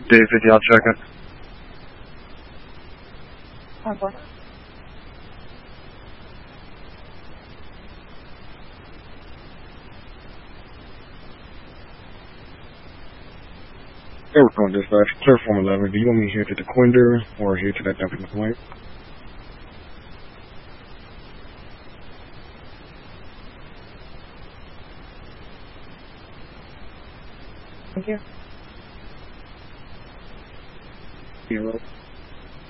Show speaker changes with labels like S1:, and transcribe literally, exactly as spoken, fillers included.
S1: David, y'all checking?
S2: Okay.
S1: There we go, dispatch. Clear form eleven. Do you want me here to the Quinder or here to that deputy point?
S2: Thank you.
S1: Zero.